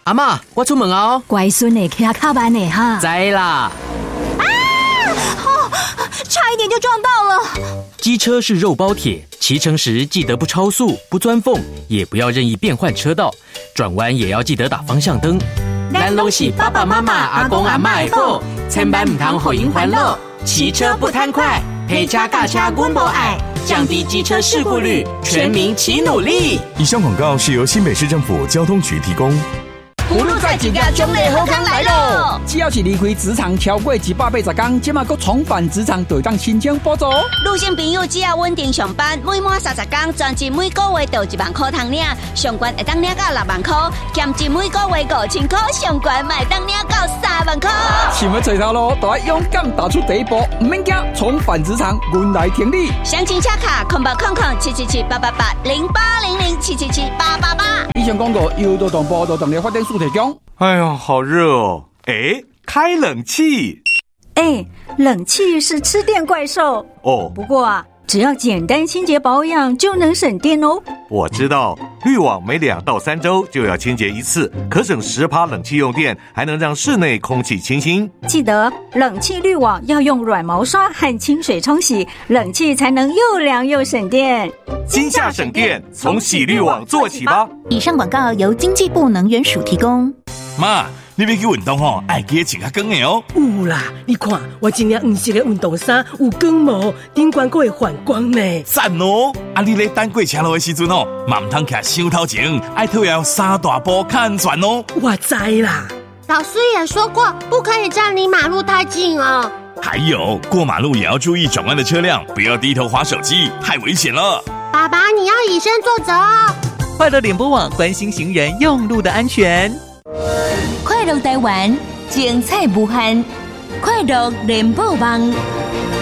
阿嬷，我出门哦。 乖孙的骑较慢的哈。 知啦。 差一点就撞到了。 机车是肉包铁，骑乘时记得不超速、不钻缝，也不要任意变换车道，转弯也要记得打方向灯。咱拢是爸爸妈妈、阿公阿嬷的宝，千万唔通互因烦恼。骑车不贪快，陪车驾车阮无爱，降低机车事故率，全民齐努力。 以上广告是由新北市政府交通局提供。 葫芦在一家奖励好康来咯！只要是离开职场超过180天，即马搁重返职场，就当申请补助。 女性朋友只要稳定上班，每满30天，专职每个月就1万块通领，上悬会当领到6万块，兼职每个月5000块，上悬会当领到3万块。 想要找头路，就要勇敢踏出第一步，唔免惊，重返职场，阮来挺你。 详情洽卡08007778880800777888。 以上广告由劳动部劳动力发展署提供。 哎呀，好热哦！哎，开冷气。 冷气是吃电怪兽哦。 不过啊，只要简单清洁保养就能省电哦。 我知道，滤网每2到3周就要清洁一次，可省10%冷气用电，还能让室内空气清新。 记得冷气滤网要用软毛刷和清水冲洗，冷气才能又凉又省电。 今夏省电，从洗滤网做起吧。 以上广告由经济部能源署提供。 妈，你要去运动吼，爱记得穿较光的哦。 有啦，你看我今天黄色的运动衫有光毛，顶管还会反光呢。 赞哦！啊，你咧等过车路的时阵哦，嘛唔通徛伤头前，爱特要3大步较安全哦。 我知啦。 老师也说过，不可以站离马路太近哦。 还有，过马路也要注意转弯的车辆，不要低头滑手机，太危险了。 爸爸，你要以身作则哦。 快乐联播网关心行人用路的安全。 快乐台湾，精彩无限，快乐联播网。